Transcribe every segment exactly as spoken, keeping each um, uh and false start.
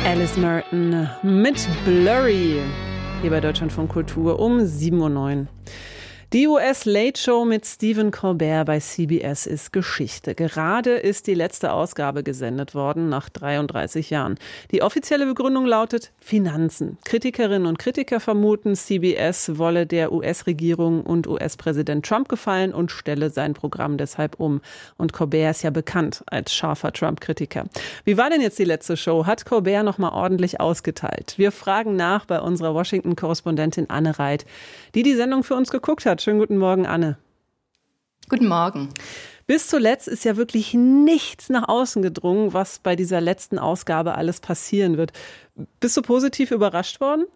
Alice Merton mit Blurry hier bei Deutschlandfunk Kultur um sieben Uhr neun. Die U S-Late Show mit Stephen Colbert bei C B S ist Geschichte. Gerade ist die letzte Ausgabe gesendet worden, nach dreiunddreißig Jahren. Die offizielle Begründung lautet Finanzen. Kritikerinnen und Kritiker vermuten, C B S wolle der U S-Regierung und U S-Präsident Trump gefallen und stelle sein Programm deshalb um. Und Colbert ist ja bekannt als scharfer Trump-Kritiker. Wie war denn jetzt die letzte Show? Hat Colbert noch mal ordentlich ausgeteilt? Wir fragen nach bei unserer Washington-Korrespondentin Anne Reit, die die Sendung für uns geguckt hat. Schönen guten Morgen, Anne. Guten Morgen. Bis zuletzt ist ja wirklich nichts nach außen gedrungen, was bei dieser letzten Ausgabe alles passieren wird. Bist du positiv überrascht worden?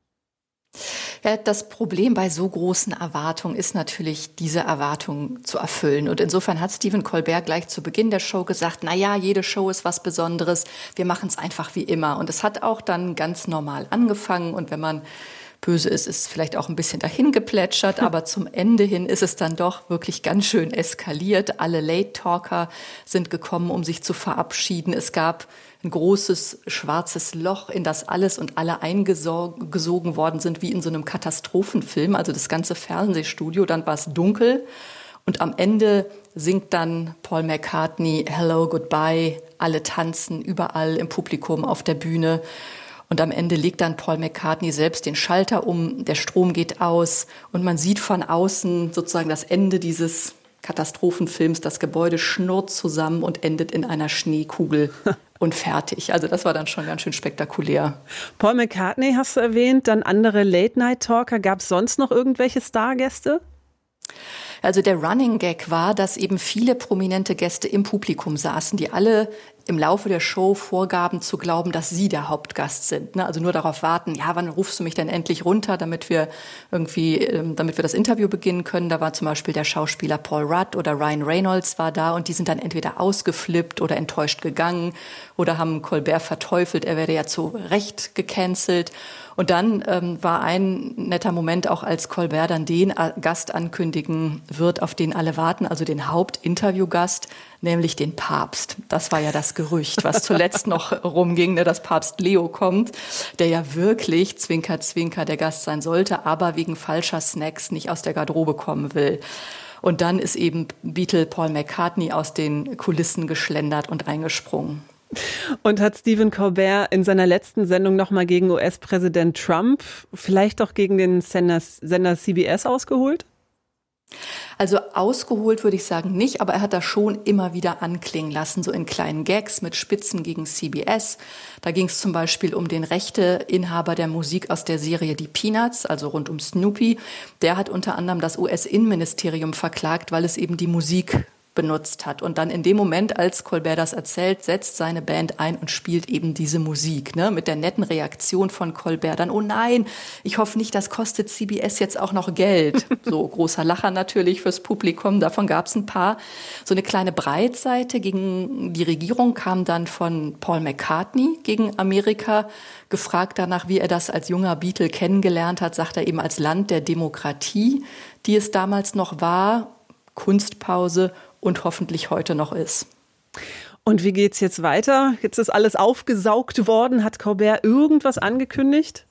Ja, das Problem bei so großen Erwartungen ist natürlich, diese Erwartungen zu erfüllen. Und insofern hat Stephen Colbert gleich zu Beginn der Show gesagt, na ja, jede Show ist was Besonderes. Wir machen es einfach wie immer. Und es hat auch dann ganz normal angefangen. Und wenn man böse ist, ist vielleicht auch ein bisschen dahin geplätschert, aber zum Ende hin ist es dann doch wirklich ganz schön eskaliert. Alle Late-Talker sind gekommen, um sich zu verabschieden. Es gab ein großes schwarzes Loch, in das alles und alle eingesogen worden sind, wie in so einem Katastrophenfilm, also das ganze Fernsehstudio. Dann war es dunkel und am Ende singt dann Paul McCartney Hello, Goodbye. Alle tanzen überall im Publikum, auf der Bühne. Und am Ende legt dann Paul McCartney selbst den Schalter um, der Strom geht aus und man sieht von außen sozusagen das Ende dieses Katastrophenfilms. Das Gebäude schnurrt zusammen und endet in einer Schneekugel und fertig. Also das war dann schon ganz schön spektakulär. Paul McCartney hast du erwähnt, dann andere Late-Night-Talker. Gab es sonst noch irgendwelche Stargäste? Also der Running Gag war, dass eben viele prominente Gäste im Publikum saßen, die alle im Laufe der Show vorgaben zu glauben, dass sie der Hauptgast sind. Ne? Also nur darauf warten, ja, wann rufst du mich denn endlich runter, damit wir irgendwie, ähm, damit wir das Interview beginnen können. Da war zum Beispiel der Schauspieler Paul Rudd oder Ryan Reynolds war da und die sind dann entweder ausgeflippt oder enttäuscht gegangen oder haben Colbert verteufelt, er werde ja zu Recht gecancelt. Und dann ähm, war ein netter Moment auch, als Colbert dann den Gast ankündigen wird, auf den alle warten, also den Hauptinterviewgast, nämlich den Papst. Das war ja das Gerücht, was zuletzt noch rumging, ne, dass Papst Leo kommt, der ja wirklich, Zwinker, Zwinker, der Gast sein sollte, aber wegen falscher Snacks nicht aus der Garderobe kommen will. Und dann ist eben Beatle Paul McCartney aus den Kulissen geschlendert und eingesprungen. Und hat Stephen Colbert in seiner letzten Sendung nochmal gegen U S-Präsident Trump, vielleicht doch gegen den Sender, Sender C B S ausgeholt? Also ausgeholt würde ich sagen nicht, aber er hat das schon immer wieder anklingen lassen, so in kleinen Gags mit Spitzen gegen C B S. Da ging es zum Beispiel um den Rechteinhaber der Musik aus der Serie Die Peanuts, also rund um Snoopy. Der hat unter anderem das U S-Innenministerium verklagt, weil es eben die Musik benutzt hat. Und dann in dem Moment, als Colbert das erzählt, setzt seine Band ein und spielt eben diese Musik, ne, mit der netten Reaktion von Colbert. Dann, oh nein, ich hoffe nicht, das kostet C B S jetzt auch noch Geld. So großer Lacher natürlich fürs Publikum, davon gab es ein paar. So eine kleine Breitseite gegen die Regierung kam dann von Paul McCartney gegen Amerika. Gefragt danach, wie er das als junger Beatle kennengelernt hat, sagt er eben als Land der Demokratie, die es damals noch war, Kunstpause und hoffentlich heute noch ist. Und wie geht's jetzt weiter? Jetzt ist alles aufgesaugt worden. Hat Colbert irgendwas angekündigt?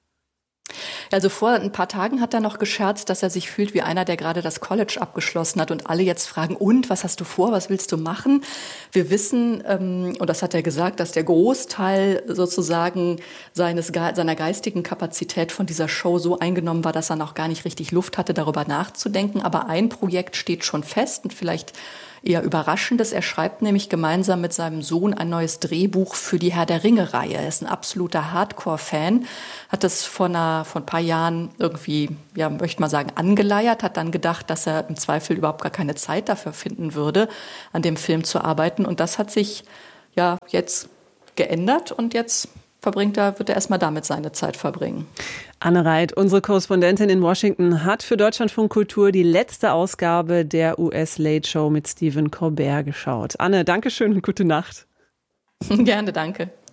Also vor ein paar Tagen hat er noch gescherzt, dass er sich fühlt wie einer, der gerade das College abgeschlossen hat und alle jetzt fragen, und, was hast du vor, was willst du machen? Wir wissen, ähm, und das hat er gesagt, dass der Großteil sozusagen seines, seiner geistigen Kapazität von dieser Show so eingenommen war, dass er noch gar nicht richtig Luft hatte, darüber nachzudenken. Aber ein Projekt steht schon fest und vielleicht eher Überraschendes. Er schreibt nämlich gemeinsam mit seinem Sohn ein neues Drehbuch für die Herr der Ringe-Reihe. Er ist ein absoluter Hardcore-Fan, hat das vor, einer, vor ein paar Jahren irgendwie, ja, möchte man sagen, angeleiert, hat dann gedacht, dass er im Zweifel überhaupt gar keine Zeit dafür finden würde, an dem Film zu arbeiten. Und das hat sich ja jetzt geändert und jetzt verbringt er, wird er erstmal damit seine Zeit verbringen. Anne Reit, unsere Korrespondentin in Washington, hat für Deutschlandfunk Kultur die letzte Ausgabe der U S-Late Show mit Stephen Colbert geschaut. Anne, danke schön und gute Nacht. Gerne, danke.